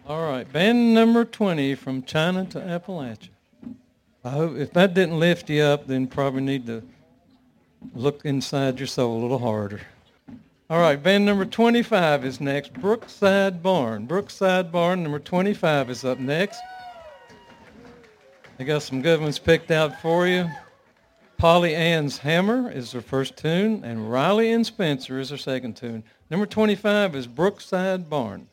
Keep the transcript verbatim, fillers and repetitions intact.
All right, band number twenty, From China to Appalachia. I hope if that didn't lift you up, then probably need to look inside your soul a little harder. All right, band number twenty-five is next, Brookside Barn. Brookside Barn, number twenty-five is up next. They got some good ones picked out for you. Polly Ann's Hammer is their first tune, and Riley and Spencer is their second tune. Number twenty-five is Brookside Barn.